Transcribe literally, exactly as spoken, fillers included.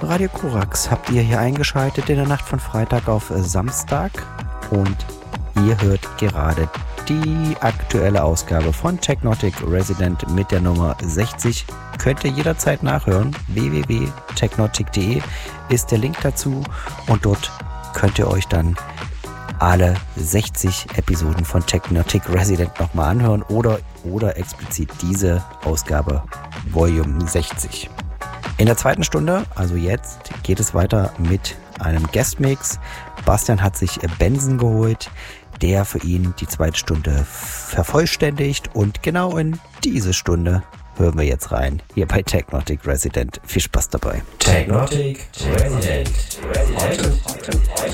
Radio Korax habt ihr hier eingeschaltet in der Nacht von Freitag auf Samstag und ihr hört gerade die aktuelle Ausgabe von Technotic Resident mit der Nummer sechzig. Könnt ihr jederzeit nachhören. w w w punkt technotic punkt de ist der Link dazu und dort könnt ihr euch dann alle sechzig Episoden von Technotic Resident nochmal anhören oder, oder explizit diese Ausgabe Volume sechzig. In der zweiten Stunde, also jetzt, geht es weiter mit einem Guestmix. Bastian hat sich Benson geholt, der für ihn die zweite Stunde vervollständigt und genau in diese Stunde hören wir jetzt rein, hier bei Technotic Resident. Viel Spaß dabei. Technotic Resident. Resident. Heute, heute, heute.